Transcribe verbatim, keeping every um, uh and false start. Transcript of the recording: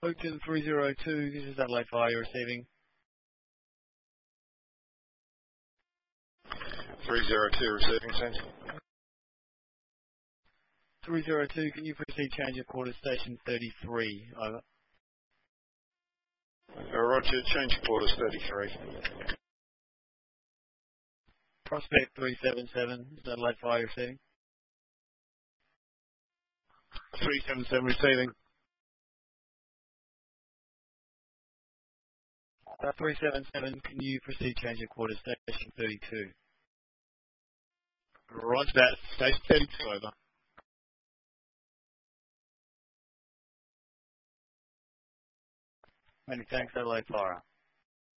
Oakton three zero two, this is Adelaide Fire, you're receiving. three zero two receiving, send. three zero two, can you proceed change of quarter station thirty-three, over. Uh, roger, change of quarters thirty-three. Prospect three seven seven, this is Adelaide Fire, you're receiving. three seven seven receiving. Uh, three seven seven, can you proceed change of quarter station thirty-two? Roger that, station thirty-two, over. Many thanks, Adelaide Fire.